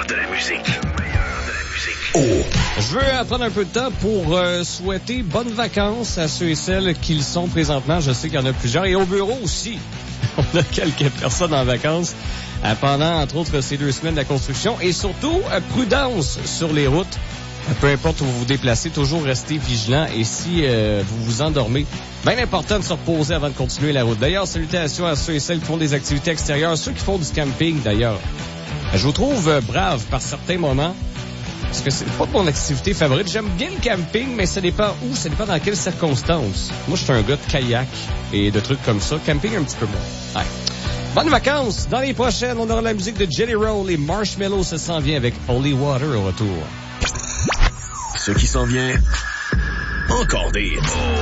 meilleur de la musique. Je veux prendre un peu de temps pour souhaiter bonnes vacances à ceux et celles qui le sont présentement. Je sais qu'il y en a plusieurs. Et au bureau aussi, on a quelques personnes en vacances pendant, entre autres, ces 2 semaines de la construction. Et surtout, prudence sur les routes. Peu importe où vous vous déplacez, toujours restez vigilant. Et si vous vous endormez, bien important de se reposer avant de continuer la route. D'ailleurs, salutations à ceux et celles qui font des activités extérieures, ceux qui font du camping d'ailleurs. Je vous trouve brave par certains moments. Parce que c'est pas mon activité favorite. J'aime bien le camping, mais ça dépend où, ça dépend dans quelles circonstances. Moi, je suis un gars de kayak et de trucs comme ça. Camping, un petit peu moins. Ouais. Bonnes vacances! Dans les prochaines, on aura la musique de Jelly Roll et Marshmallow se s'en vient avec Holy Water au retour. Ce qui s'en vient, encore des hits.